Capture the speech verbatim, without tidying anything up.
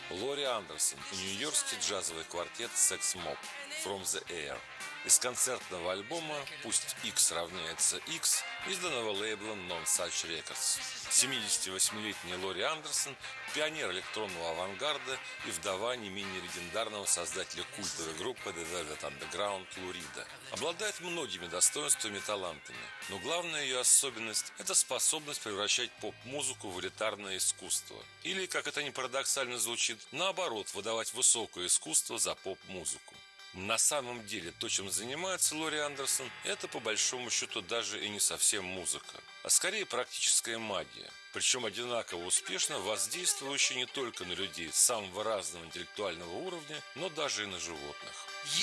Лори Андерсон и нью-йоркский джазовый квартет Sex Mob From the Air. Из концертного альбома «Пусть X равняется X», изданного лейблом Non Such Records. семидесятивосьмилетняя Лори Андерсон – пионер электронного авангарда и вдова не менее легендарного создателя культовой группы The Velvet Underground Лу Рида. Обладает многими достоинствами и талантами, но главная ее особенность – это способность превращать поп-музыку в элитарное искусство. Или, как это ни парадоксально звучит, наоборот, выдавать высокое искусство за поп-музыку. На самом деле, то, чем занимается Лори Андерсон, это по большому счету даже и не совсем музыка, а скорее практическая магия, причем одинаково успешно воздействующая не только на людей самого разного интеллектуального уровня, но даже и на животных.